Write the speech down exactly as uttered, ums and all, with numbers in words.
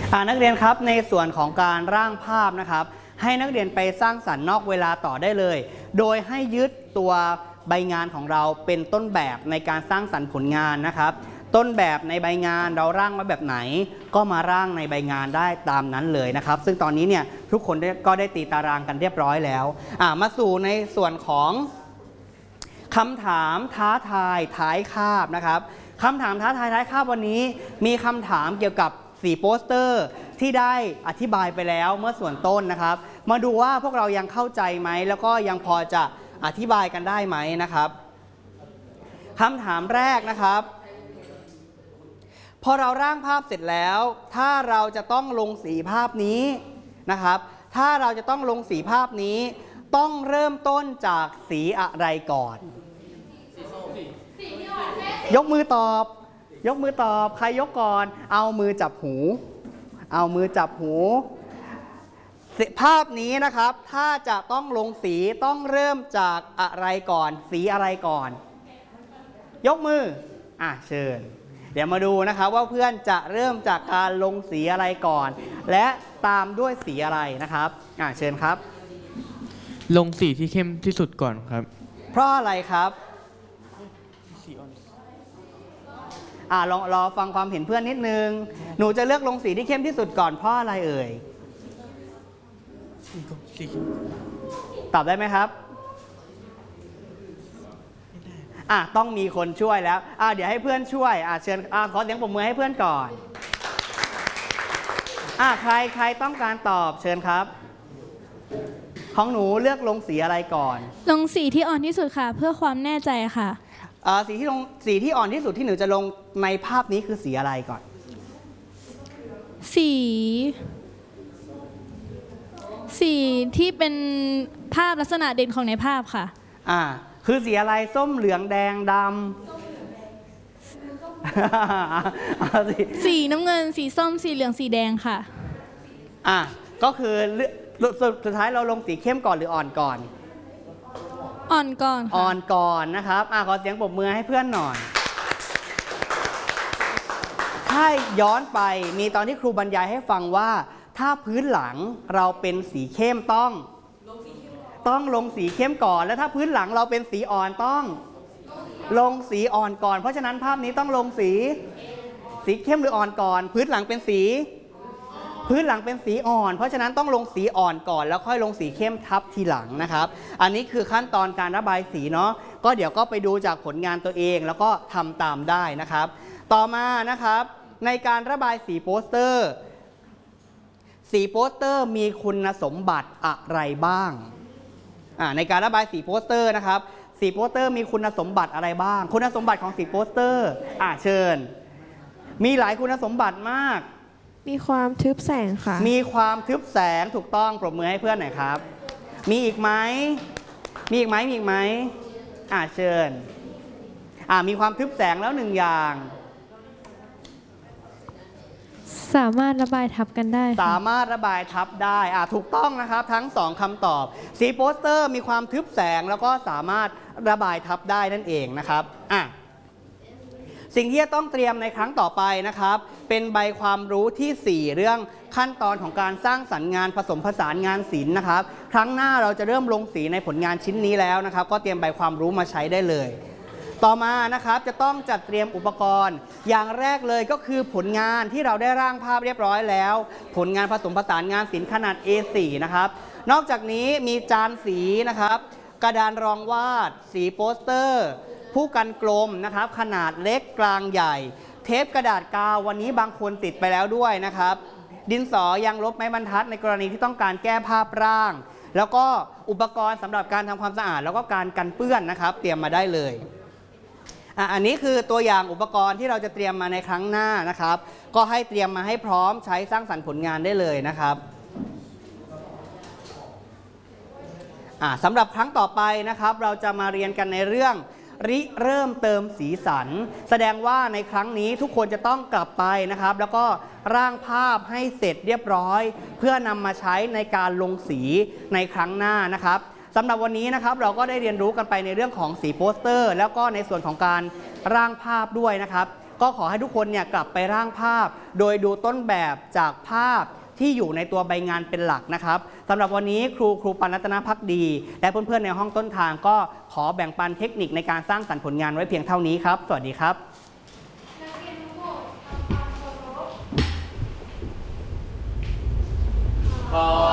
นักเรียนครับในส่วนของการร่างภาพนะครับให้นักเรียนไปสร้างสรรค์นอกเวลาต่อได้เลยโดยให้ยึดตัวใบงานของเราเป็นต้นแบบในการสร้างสรรค์ผลงานนะครับต้นแบบในใบงานเราร่างมาแบบไหนก็มาร่างในใบงานได้ตามนั้นเลยนะครับซึ่งตอนนี้เนี่ยทุกคนก็ได้ตีตารางกันเรียบร้อยแล้วมาสู่ในส่วนของคำถามท้าทายท้ายคาบนะครับคำถามท้าทายท้ายคาบวันนี้มีคำถามเกี่ยวกับสีโปสเตอร์ที่ได้อธิบายไปแล้วเมื่อส่วนต้นนะครับมาดูว่าพวกเรายังเข้าใจไหมแล้วก็ยังพอจะอธิบายกันได้ไหมนะครับคำถามแรกนะครับพอเราร่างภาพเสร็จแล้วถ้าเราจะต้องลงสีภาพนี้นะครับถ้าเราจะต้องลงสีภาพนี้ต้องเริ่มต้นจากสีอะไรก่อนยกมือตอบยกมือตอบใครยกก่อนเอามือจับหูเอามือจับหูภาพนี้นะครับถ้าจะต้องลงสีต้องเริ่มจากอะไรก่อนสีอะไรก่อนยกมืออ่ะเชิญเดี๋ยวมาดูนะครับว่าเพื่อนจะเริ่มจากการลงสีอะไรก่อนและตามด้วยสีอะไรนะครับอ่ะเชิญครับลงสีที่เข้มที่สุดก่อนครับเพราะอะไรครับอ่าลองรอฟังความเห็นเพื่อนนิดนึงหนูจะเลือกลงสีที่เข้มที่สุดก่อนเพราะอะไรเอ่ยตอบได้ไหมครับอ่ะต้องมีคนช่วยแล้วอ่ะเดี๋ยวให้เพื่อนช่วยอ่ะเชิญอ่ะขอเสียงปรบมือให้เพื่อนก่อนอ่ะใครใครต้องการตอบเชิญครับของหนูเลือกลงสีอะไรก่อนลงสีที่อ่อนที่สุดค่ะเพื่อความแน่ใจค่ะสีที่ลงสีที่อ่อนที่สุดที่หนูจะลงในภาพนี้คือสีอะไรก่อนสีสีที่เป็นภาพลักษณะเด่นของในภาพค่ะอ่าคือสีอะไรส้มเหลืองแดงดำ สีน้ำเงินสีส้มสีเหลืองสีแดงค่ะอ่าก็คือสุดท้ายเราลงสีเข้มก่อนหรืออ่อนก่อนอ่อนก่อนอ่อนก่อนนะครับอ่ะขอเสียงปรบมือให้เพื่อนหน่อยถ้าย้อนไปมีตอนที่ครูบรรยายให้ฟังว่าถ้าพื้นหลังเราเป็นสีเข้มต้องต้องลงสีเข้มก่อนแล้วถ้าพื้นหลังเราเป็นสีอ่อนต้องลงสีอ่อนก่อนเพราะฉะนั้นภาพนี้ต้องลงสีสีเข้มหรืออ่อนก่อนพื้นหลังเป็นสีพื้นหลังเป็นสีอ่อนเพราะฉะนั้นต้องลงสีอ่อนก่อนแล้วค่อยลงสีเข้มทับทีหลังนะครับอันนี้คือขั้นตอนการระบายสีเนาะก็เดี๋ยวก็ไปดูจากผลงานตัวเองแล้วก็ทำตามได้นะครับต่อมานะครับในการระบายสีโปสเตอร์สีโปสเตอร์มีคุณสมบัติอะไรบ้างในการระบายสีโปสเตอร์นะครับสีโปสเตอร์มีคุณสมบัติอะไรบ้างคุณสมบัติของสีโปสเตอร์อ่ะเชิญมีหลายคุณสมบัติมากมีความทึบแสงค่ะมีความทึบแสงถูกต้องปรบมือให้เพื่อนหน่อยครับมีอีกไหมมีอีกไหมมีอีกไหมอ่ะเชิญอ่ะมีความทึบแสงแล้วหนึ่งอย่างสามารถระบายทับกันได้สามารถระบายทับได้อ่ะถูกต้องนะครับทั้งสองคำตอบสีโปสเตอร์มีความทึบแสงแล้วก็สามารถระบายทับได้นั่นเองนะครับอ่ะสิ่งที่จะต้องเตรียมในครั้งต่อไปนะครับเป็นใบความรู้ที่สี่เรื่องขั้นตอนของการสร้างสรรค์งานผสมผสานงานศิลป์นะครับครั้งหน้าเราจะเริ่มลงสีในผลงานชิ้นนี้แล้วนะครับก็เตรียมใบความรู้มาใช้ได้เลยต่อมานะครับจะต้องจัดเตรียมอุปกรณ์อย่างแรกเลยก็คือผลงานที่เราได้ร่างภาพเรียบร้อยแล้วผลงานผสมผสานงานศิลป์ขนาด เอ โฟร์ นะครับนอกจากนี้มีจานสีนะครับกระดานรองวาดสีโปสเตอร์ผู้กันกลมนะครับขนาดเล็กกลางใหญ่เทปกระดาษกาววันนี้บางคนติดไปแล้วด้วยนะครับดินสอยางลบไม้บรรทัดในกรณีที่ต้องการแก้ภาพร่างแล้วก็อุปกรณ์สำหรับการทำความสะอาดแล้วก็การกันเปื้อนนะครับเตรียมมาได้เลยอันนี้คือตัวอย่างอุปกรณ์ที่เราจะเตรียมมาในครั้งหน้านะครับก็ให้เตรียมมาให้พร้อมใช้สร้างสรรค์ผลงานได้เลยนะครับสำหรับครั้งต่อไปนะครับเราจะมาเรียนกันในเรื่องริเริ่มเติมสีสันแสดงว่าในครั้งนี้ทุกคนจะต้องกลับไปนะครับแล้วก็ร่างภาพให้เสร็จเรียบร้อยเพื่อนำมาใช้ในการลงสีในครั้งหน้านะครับสำหรับวันนี้นะครับเราก็ได้เรียนรู้กันไปในเรื่องของสีโปสเตอร์แล้วก็ในส่วนของการร่างภาพด้วยนะครับก็ขอให้ทุกคนเนี่ยกลับไปร่างภาพ โดยดูต้นแบบจากภาพที่อยู่ในตัวใบงานเป็นหลักนะครับสำหรับวันนี้ครูครูปานรัตนภักดี และเพื่อนๆในห้องต้นทางก็ขอแบ่งปันเทคนิคในการสร้างสรรค์ผลงานไว้เพียงเท่านี้ครับสวัสดีครับขอ